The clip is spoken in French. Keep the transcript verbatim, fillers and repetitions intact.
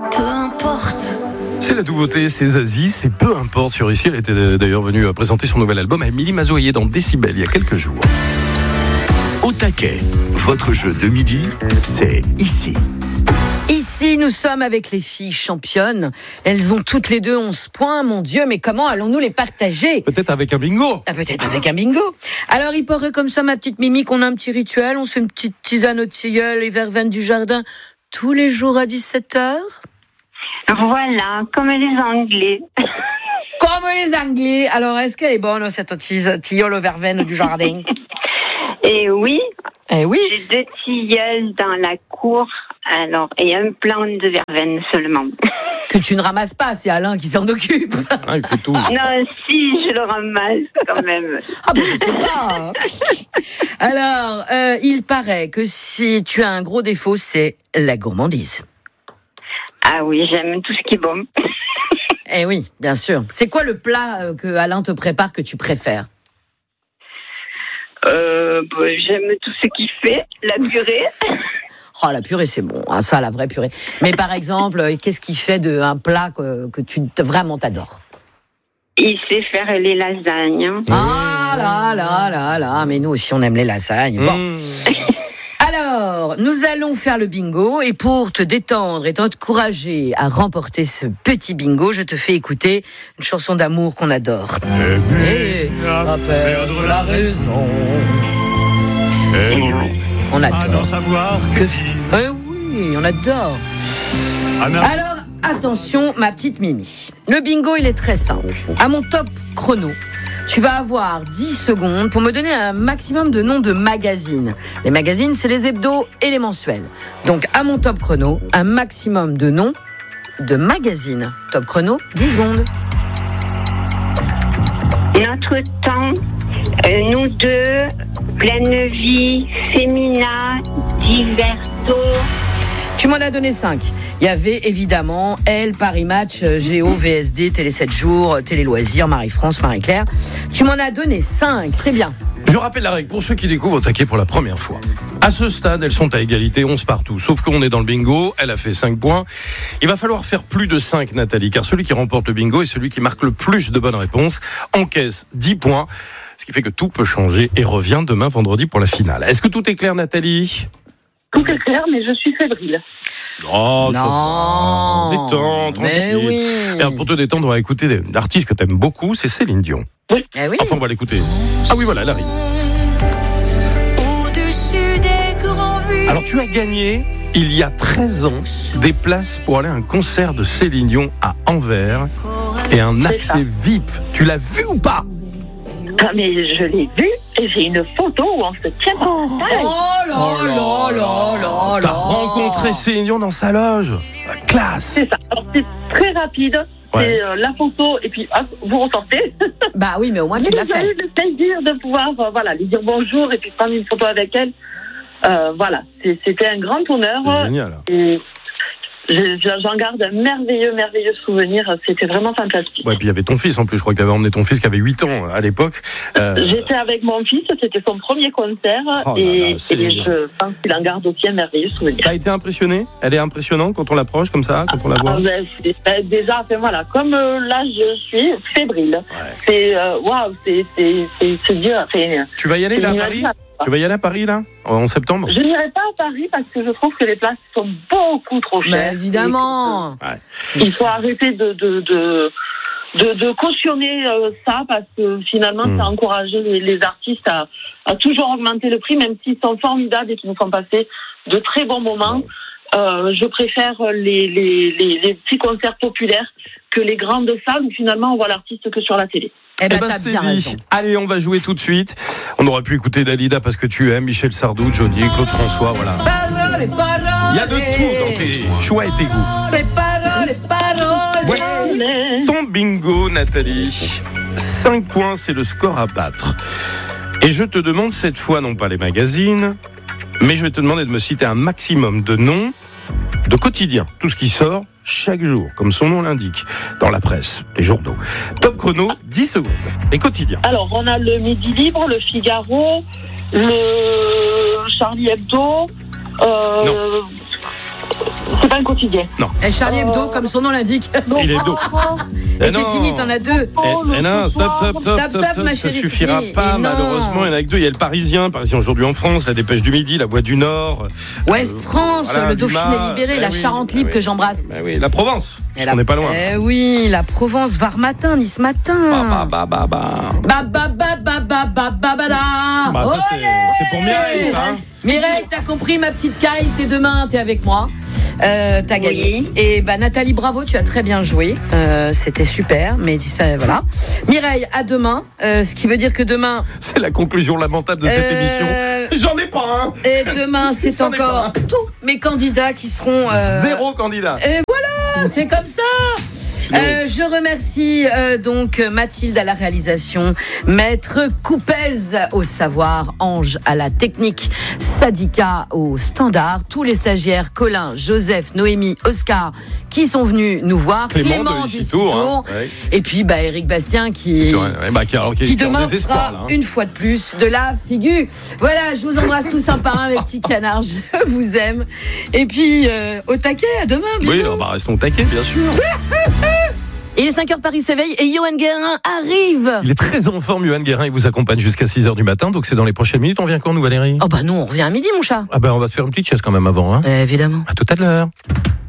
Peu importe. C'est la nouveauté, c'est Zazie, c'est peu importe sur Ici. Elle était d'ailleurs venue présenter son nouvel album à Émilie Mazoyer dans Décibel il y a quelques jours. Au taquet, votre jeu de midi, c'est Ici. Ici, nous sommes avec les filles championnes. Elles ont toutes les deux onze points, mon Dieu, mais comment allons-nous les partager ? Peut-être avec un bingo. Ah, peut-être avec un bingo. Alors, il paraît comme ça, ma petite Mimi, qu'on a un petit rituel. On se fait une petite tisane au tilleul et verveine du jardin tous les jours à dix-sept heures. Voilà, comme les Anglais. Comme les Anglais. Alors, est-ce qu'elle est bonne, cette tilleul au verveine du jardin ? Et oui, Eh oui. j'ai deux tilleuls dans la cour, alors, et un plant de verveine seulement. Que tu ne ramasses pas, c'est Alain qui s'en occupe. Ah, il fait tout. Non, si, je le ramasse quand même. Ah ben je sais pas. Alors, euh, il paraît que si tu as un gros défaut, c'est la gourmandise. Ah oui, j'aime tout ce qui est bon. Eh oui, bien sûr. C'est quoi le plat que Alain te prépare que tu préfères ? Euh, bah, j'aime tout ce qu'il fait, la purée. Oh, la purée, c'est bon. Ah, ça, la vraie purée. Mais par exemple, qu'est-ce qui fait de un plat que, que tu vraiment t'adores ? Il sait faire les lasagnes. Ah là là là là, mais nous aussi on aime les lasagnes. Bon. Mmh. Alors, nous allons faire le bingo et pour te détendre et t'encourager à remporter ce petit bingo, je te fais écouter une chanson d'amour qu'on adore. Aimer à perdre la raison. Aimer On à adore. n'en savoir que dire. Eh oui, on adore. Alors, attention, ma petite Mimi. Le bingo, il est très simple. À mon top chrono, tu vas avoir dix secondes pour me donner un maximum de noms de magazines. Les magazines, c'est les hebdos et les mensuels. Donc, à mon top chrono, un maximum de noms de magazines. Top chrono, dix secondes. Notre temps, euh, nous deux, Pleine Vie, Femina, Diverto. Tu m'en as donné cinq. Il y avait évidemment Elle, Paris Match, Géo, V S D, Télé sept jours, Télé Loisirs, Marie-France, Marie-Claire. Tu m'en as donné cinq, c'est bien. Je rappelle la règle pour ceux qui découvrent au taquet pour la première fois. À ce stade, elles sont à égalité, onze partout. Sauf qu'on est dans le bingo, elle a fait cinq points. Il va falloir faire plus de cinq, Nathalie, car celui qui remporte le bingo est celui qui marque le plus de bonnes réponses, encaisse dix points, ce qui fait que tout peut changer et revient demain vendredi pour la finale. Est-ce que tout est clair, Nathalie ? Tout est clair, mais je suis fébrile. Oh, ça Non. va. Détends, Mais tranquille. oui. Et alors, pour te détendre, on va écouter une artiste que t'aimes beaucoup, c'est Céline Dion. Eh oui. Enfin, on va l'écouter. Ah oui, voilà, elle arrive. Au-dessus des grands vues. Alors, tu as gagné, il y a treize ans, des places pour aller à un concert de Céline Dion à Anvers et un C'est accès ça. V I P. Tu l'as vu ou pas ? Ah, mais je l'ai vu et j'ai une photo où on se tient par la taille. Oh là là là là T'as là. rencontré Céline Dion dans sa loge. La classe. C'est ça. Alors, c'est très rapide. Ouais. C'est euh, la photo et puis hop, vous ressortez. Bah oui, mais au moins tu Mais l'as j'ai fait. eu le plaisir de pouvoir euh, voilà, lui dire bonjour et puis prendre une photo avec elle. Euh, voilà, C'est- c'était un grand honneur. C'est génial. Et je- je- j'en garde un merveilleux, merveilleux souvenir. C'était vraiment fantastique. Ouais, puis il y avait ton fils en plus. Je crois que tu avais emmené ton fils qui avait huit ans à l'époque. Euh, J'étais avec mon fils, c'était son premier concert Oh là et, là, c'est et génial. je pense qu'il en garde aussi un merveilleux souvenir. T'as été impressionné ? Elle est impressionnante quand on l'approche comme ça, quand on la voit. Ah, ben, c'est- ben, déjà, enfin, voilà, comme euh, là je suis fébrile, c'est euh, waouh, c'est c'est c'est se dire. enfin, Tu vas y aller c'est là à une Paris ? image. Tu vas y aller à Paris là en septembre ? Je n'irai pas à Paris parce que je trouve que les places sont beaucoup trop chères. Mais évidemment. Et, euh, il faut arrêter de de de de, de cautionner euh, ça parce que finalement Mm. ça encourage les, les artistes à, à toujours augmenter le prix, même s'ils sont formidables et qu'ils nous font passer de très bons moments. Euh, je préfère les, les, les, les petits concerts populaires que les grandes salles où finalement on voit l'artiste que sur la télé. Eh ben, Eh ben, t'as c'est bien dit. raison. Allez, on va jouer tout de suite. On aurait pu écouter Dalida parce que tu aimes, Michel Sardou, Johnny, Claude François, voilà. Parole, parole. Il y a de tout dans tes choix et tes goûts. Les paroles, paroles. Voici ton bingo, Nathalie. cinq points, c'est le score à battre. Et je te demande cette fois, non pas les magazines, mais je vais te demander de me citer un maximum de noms de quotidiens. Tout ce qui sort chaque jour, comme son nom l'indique, dans la presse, les journaux. Top chrono, dix secondes. Les quotidiens. Alors on a le Midi Libre, le Figaro, le Charlie Hebdo. Euh, C'est pas un quotidien. Non. Et Charlie Hebdo, Euh, comme son nom l'indique. Il est dos. Et Eh c'est non. fini, t'en as deux. Eh, eh non, stop, stop, stop, Stop, stop, ma ça chérie, suffira c'est fini. pas, Et non. malheureusement. Il y en a que deux. Il y a le Parisien, Parisien aujourd'hui en France, la Dépêche du Midi, la Voix du Nord. Ouest Euh, France, voilà, le Dauphiné Dumas. libéré, Eh la oui, Charente eh libre oui. que j'embrasse. Eh oui, la Provence, Et parce la- qu'on n'est pas loin. Eh oui, la Provence, Var matin, Nice matin. Bah, bah, bah, bah, bah. Ba ba ba ba ba ba ba ba da. Bah, ça, c'est- Olé. c'est pour Mireille, ça, hein. Mireille, t'as compris ma petite caille, t'es demain, t'es avec moi. Euh, t'as gagné. Oui. Et bah Nathalie, bravo, tu as très bien joué. Euh, C'était super, mais ça, voilà. Mireille, à demain. Euh, ce qui veut dire que demain. C'est la conclusion lamentable de cette euh, émission. J'en ai pas un. Et demain, c'est J'en ai encore pas. tous mes candidats qui seront. euh, Zéro candidat. Et voilà, c'est comme ça. Euh, je remercie euh, donc Mathilde à la réalisation, Maître Coupez au savoir, Ange à la technique, Sadika au standard, tous les stagiaires, Colin, Joseph, Noémie, Oscar qui sont venus nous voir, Clément de d'ici Issy-Tours, Tours, hein. Ouais. et puis bah, Eric Bastien qui, Ouais, bah, qui, alors, qui, qui qui est en demain désespoir, fera là, hein. une fois de plus de la figure. Voilà, je vous embrasse tous un par un, mes petits canards, je vous aime. Et puis euh, au taquet, à demain. Oui, bisous. alors, bah, restons taqués, bien sûr. Il est cinq heures, Paris s'éveille et Johan Guérin arrive. Il est très en forme, Johan Guérin. Il vous accompagne jusqu'à six heures du matin. Donc, c'est dans les prochaines minutes. On vient quand, nous, Valérie? Oh bah non, on revient à midi, mon chat. Ah, bah, on va se faire une petite chaise quand même avant. Hein. Euh, évidemment. À tout à l'heure.